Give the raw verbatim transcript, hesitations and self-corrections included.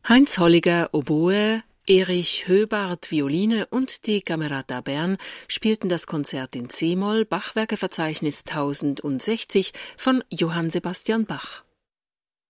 Heinz Holliger, Oboe, Erich Höbart, Violine und die Camerata Bern spielten das Konzert in C-Moll, Bachwerkeverzeichnis tausendsechzig von Johann Sebastian Bach.